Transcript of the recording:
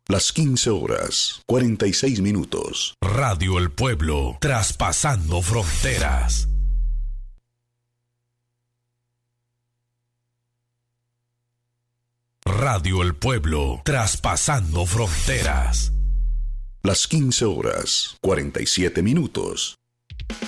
Las 15 horas, 46 minutos. Radio El Pueblo, traspasando fronteras. Radio El Pueblo, traspasando fronteras. Las 15 horas, 47 minutos.